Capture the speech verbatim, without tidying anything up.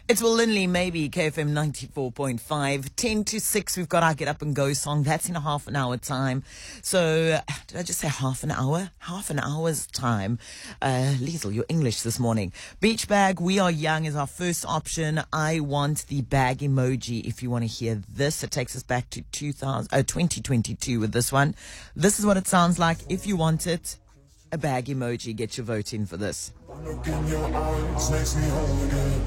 It's Will Linley, maybe K F M ninety-four point five. ten to six, we've got our Get Up and Go song. That's in a half an hour time. So, did I just say half an hour? Half an hour's time. Uh, Liesel, your English this morning. Beach Bag, We Are Young is our first option. I want the bag emoji if you want to hear this. It takes us back to two thousand, uh, twenty twenty-two with this one. This is what it sounds like. If you want it, a bag emoji. Get your vote in for this.